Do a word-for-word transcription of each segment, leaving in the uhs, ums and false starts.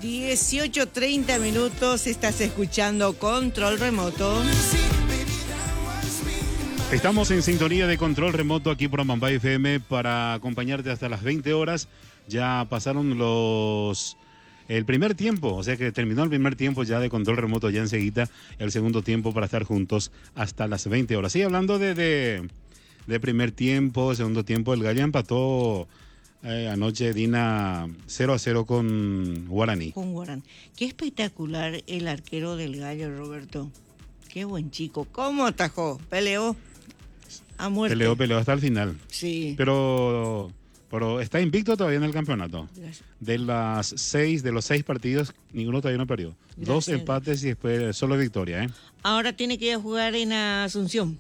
dieciocho treinta minutos, estás escuchando Control Remoto. Estamos en sintonía de Control Remoto aquí por Amambay F M para acompañarte hasta las veinte horas. Ya pasaron los... el primer tiempo, o sea que terminó el primer tiempo ya de Control Remoto, ya enseguida el segundo tiempo para estar juntos hasta las veinte horas. Sí, hablando de, de, de primer tiempo, segundo tiempo, el Gallo empató eh, anoche, Dina, cero a cero con Guaraní. Con Guaraní. Qué espectacular el arquero del Gallo, Roberto. Qué buen chico. ¿Cómo atajó? Peleó a muerte. Peleó, peleó hasta el final. Sí. Pero... Pero está invicto todavía en el campeonato. Gracias. De las seis, de los seis partidos, ninguno todavía no perdió. Gracias. Dos empates y después solo victoria, ¿eh? Ahora tiene que ir a jugar en Asunción.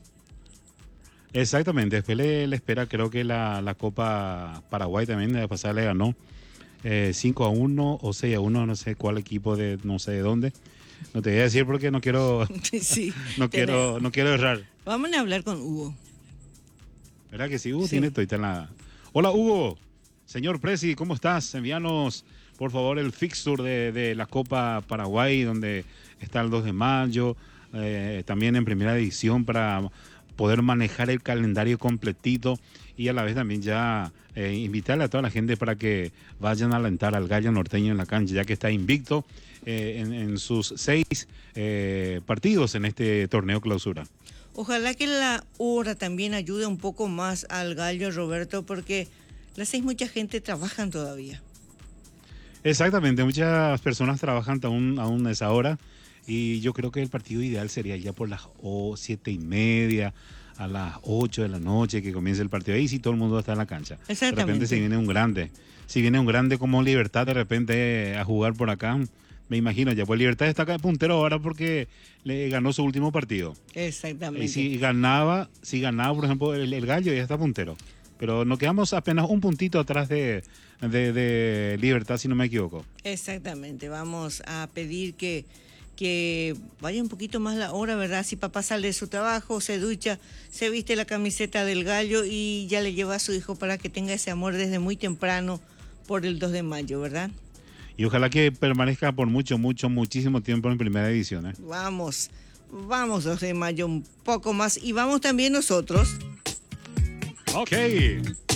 Exactamente. Después le, le espera, creo que la, la Copa Paraguay también, de pasada le ganó eh, cinco a uno o seis a uno, no sé cuál equipo de no sé de dónde. No te voy a decir porque no quiero, Sí, no quiero, no quiero errar. Vamos a hablar con Hugo. ¿Verdad que sí? Hugo Sí. tiene toda la... Hola, Hugo. Señor Presi, ¿cómo estás? Envíanos, por favor, el fixture de, de la Copa Paraguay, donde está el dos de mayo, eh, también en primera división, para poder manejar el calendario completito y a la vez también ya eh, invitarle a toda la gente para que vayan a alentar al Gallo Norteño en la cancha, ya que está invicto eh, en, en sus seis eh, partidos en este torneo clausura. Ojalá que la hora también ayude un poco más al Gallo, Roberto, porque las seis mucha gente trabajan todavía. Exactamente, muchas personas trabajan aún, aún a esa hora y yo creo que el partido ideal sería ya por las oh, siete y media, a las ocho de la noche que comience el partido. Ahí sí todo el mundo está en la cancha. Exactamente. De repente si viene un grande, si viene un grande como Libertad de repente a jugar por acá, me imagino ya, pues Libertad está acá de puntero ahora porque le ganó su último partido. Exactamente. Y si ganaba, si ganaba por ejemplo el, el Gallo ya está puntero. Pero nos quedamos apenas un puntito atrás de, de, de Libertad, si no me equivoco. Exactamente, vamos a pedir que, que vaya un poquito más la hora, ¿verdad? Si papá sale de su trabajo, se ducha, se viste la camiseta del Gallo y ya le lleva a su hijo para que tenga ese amor desde muy temprano por el dos de mayo, ¿verdad? Y ojalá que permanezca por mucho, mucho, muchísimo tiempo en primera división, ¿eh? Vamos, vamos dos de mayo un poco más y vamos también nosotros. Ok.